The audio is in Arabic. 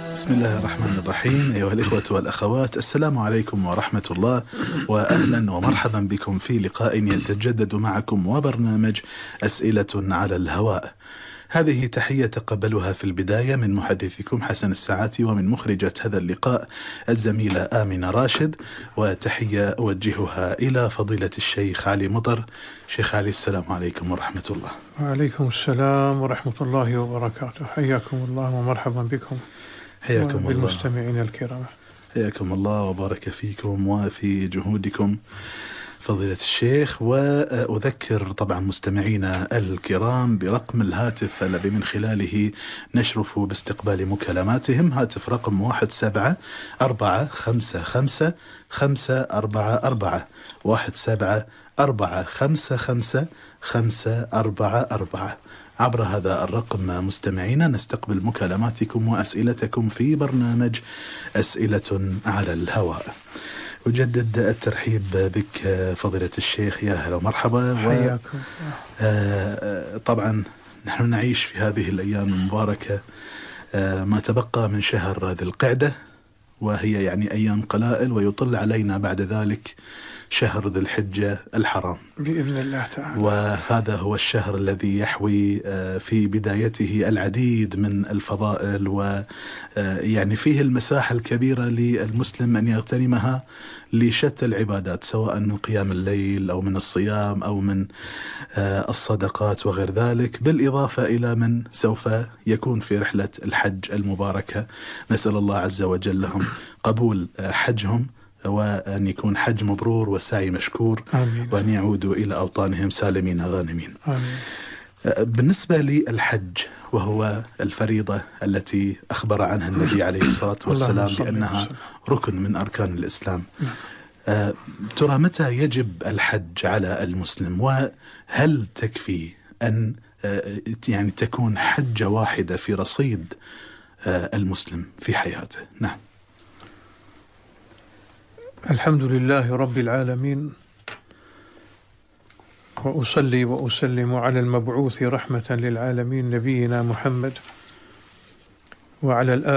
بسم الله الرحمن الرحيم. أيها الإخوة والأخوات، السلام عليكم ورحمة الله، وأهلا ومرحبا بكم في لقاء يتجدد معكم وبرنامج أسئلة على الهواء. هذه تحية تقبلها في البداية من محدثكم حسن الساعاتي، ومن مخرجة هذا اللقاء الزميلة آمنة راشد، وتحية أوجهها إلى فضيلة الشيخ علي مطر. شيخ علي، السلام عليكم ورحمة الله. وعليكم السلام ورحمة الله وبركاته. حياكم الله ومرحبا بكم. حياكم الله بالمستمعين الكرام. حياكم الله وبارك فيكم وفي جهودكم فضيلة الشيخ. وأذكر طبعا مستمعينا الكرام برقم الهاتف الذي من خلاله نشرف باستقبال مكالماتهم. هاتف رقم 1745555544 1745555544. عبر هذا الرقم مستمعينا نستقبل مكالماتكم وأسئلتكم في برنامج أسئلة على الهواء. أجدد الترحيب بك فضيلة الشيخ، يا هلا ومرحبا. حياكم. طبعا نحن نعيش في هذه الأيام المباركة ما تبقى من شهر ذي القعدة، وهي يعني أيام قلائل، ويطل علينا بعد ذلك شهر ذي الحجة الحرام بإذن الله تعالى. وهذا هو الشهر الذي يحوي في بدايته العديد من الفضائل، ويعني فيه المساحة الكبيرة للمسلم أن يغتنمها لشتى العبادات، سواء من قيام الليل أو من الصيام أو من الصدقات وغير ذلك، بالإضافة إلى من سوف يكون في رحلة الحج المباركة. نسأل الله عز وجل لهم قبول حجهم، وأن يكون حج مبرور وسعي مشكور. آمين. وأن يعودوا إلى أوطانهم سالمين غانمين. آمين. بالنسبة للحج، وهو الفريضة التي أخبر عنها النبي عليه الصلاة والسلام بأنها ركن من أركان الإسلام، ترى متى يجب الحج على المسلم؟ وهل تكفي أن يعني تكون حجة واحدة في رصيد المسلم في حياته؟ نعم. الحمد لله رب العالمين، وأصلي وأسلم على المبعوث رحمة للعالمين نبينا محمد وعلى الآل